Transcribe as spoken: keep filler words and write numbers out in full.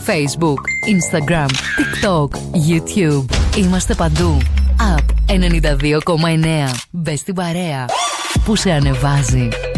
Facebook, Instagram, TikTok, YouTube. Είμαστε παντού. App ενενήντα δύο κόμμα εννέα. Μπες στην παρέα που σε ανεβάζει.